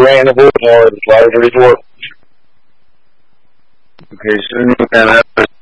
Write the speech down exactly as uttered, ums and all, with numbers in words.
ran the board more, the slide was already four. Okay, so and that was